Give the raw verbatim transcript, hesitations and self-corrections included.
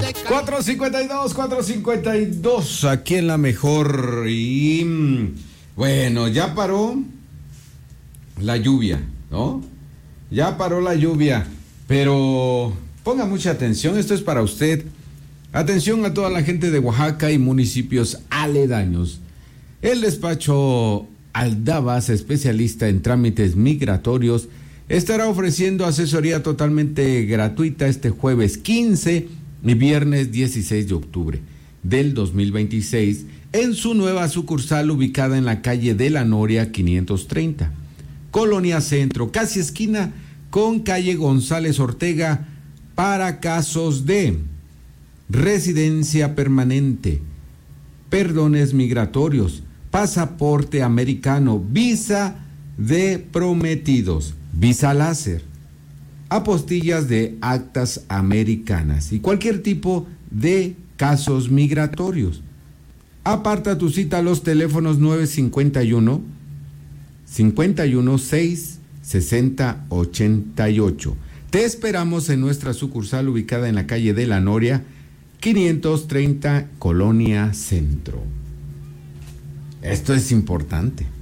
cuatro cincuenta y dos, cuatro cincuenta y dos, aquí en la mejor. Y bueno, ya paró la lluvia, ¿no? Ya paró la lluvia, pero ponga mucha atención, esto es para usted. Atención a toda la gente de Oaxaca y municipios aledaños. El despacho Aldabas, especialista en trámites migratorios, estará ofreciendo asesoría totalmente gratuita este jueves quince y viernes dieciséis de octubre del dos mil veintiséis en su nueva sucursal ubicada en la calle de la Noria quinientos treinta, Colonia Centro, casi esquina con calle González Ortega, para casos de residencia permanente, perdones migratorios, pasaporte americano, visa de prometidos, visa láser, apostillas de actas americanas y cualquier tipo de casos migratorios. Aparta tu cita a los teléfonos nueve cincuenta y uno, cincuenta y uno, seis, sesenta, ochenta y ocho. Te esperamos en nuestra sucursal ubicada en la calle de la Noria, quinientos treinta, Colonia Centro. Esto es importante.